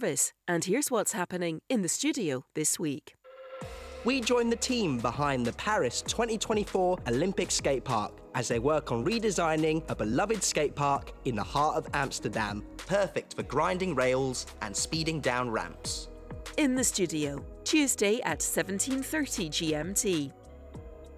service. And here's what's happening in the studio this week. We join the team behind the Paris 2024 Olympic Skate Park as they work on redesigning a beloved skate park in the heart of Amsterdam, perfect for grinding rails and speeding down ramps. In the studio, Tuesday at 17:30 GMT.